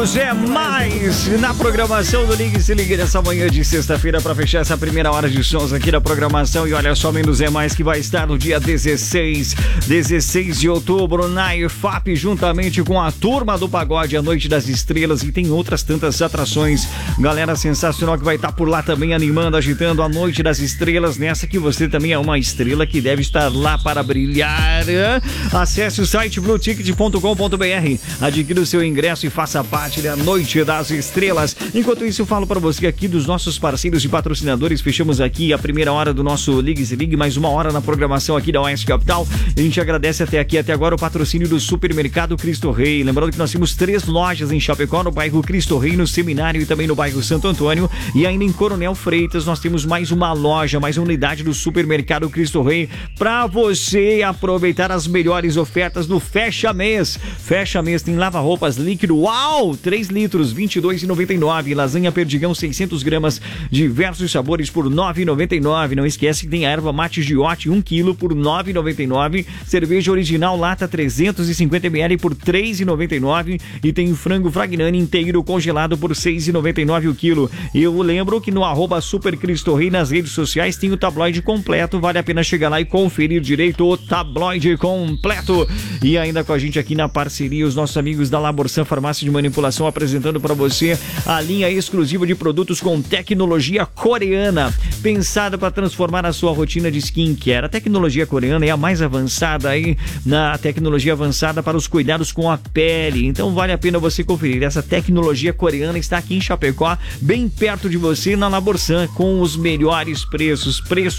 minutos é mais na programação do Ligue e Se Ligue nessa manhã de sexta-feira para fechar essa primeira hora de sons aqui da programação. E olha só, menos é mais que vai estar no dia 16 de outubro na IFAP, juntamente com a Turma do Pagode, a Noite das Estrelas, e tem outras tantas atrações. Galera sensacional que vai estar por lá também animando, agitando a Noite das Estrelas, nessa que você também é uma estrela que deve estar lá para brilhar. Acesse o site blueticket.com.br, adquira o seu ingresso e faça parte da Noite das Estrelas. Enquanto isso, eu falo para você aqui dos nossos parceiros e patrocinadores. Fechamos aqui a primeira hora do nosso Ligue Se Ligue, mais uma hora na programação aqui da Oeste Capital. A gente agradece até agora o patrocínio do Supermercado Cristo Rei. Lembrando que nós temos 3 lojas em Chapecó, no bairro Cristo Rei, no Seminário e também no bairro Santo Antônio. E ainda em Coronel Freitas nós temos mais uma loja, mais uma unidade do Supermercado Cristo Rei para você aproveitar as melhores ofertas do Fecha Mês. Fecha Mês tem lava-roupas líquido, uau, 3 litros, R$ 22,99. Lasanha Perdigão, 600 gramas, diversos sabores por R$ 9,99. Não esquece que tem a erva mate Giote, 1 quilo por R$ 9,99. Cerveja original lata 350 ml por R$ 3,99. E tem frango Fragnani inteiro congelado por R$ 6,99 o quilo. Eu lembro que no @Super Cristo Rei nas redes sociais tem o tabloide completo. Vale a pena chegar lá e conferir direito o tabloide completo. E ainda com a gente aqui na parceria, os nossos amigos da Laborsan Farmácia de Manipulação, apresentando para você a linha exclusiva de produtos com tecnologia coreana, pensada para transformar a sua rotina de skincare. A tecnologia coreana é a mais avançada aí na tecnologia avançada para os cuidados com a pele. Então vale a pena você conferir. Essa tecnologia coreana está aqui em Chapecó, bem perto de você, na Laborsan, com os melhores preços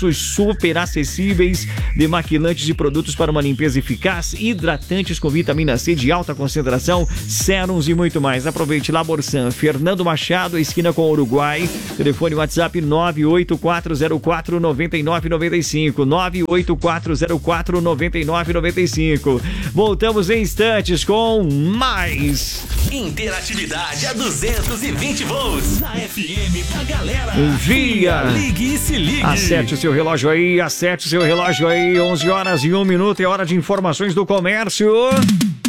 super acessíveis, demaquilantes e produtos para uma limpeza eficaz, hidratantes com vitamina C de alta concentração, sérums e muito mais. Aproveite. Laborsan, Fernando Machado, esquina com o Uruguai. Telefone WhatsApp 984049995, 984049995. Voltamos em instantes com mais interatividade a 220 volts na FM pra galera. Via Ligue e Se Ligue. Acerte o seu relógio aí, 11 horas e 1 minuto, é hora de informações do comércio.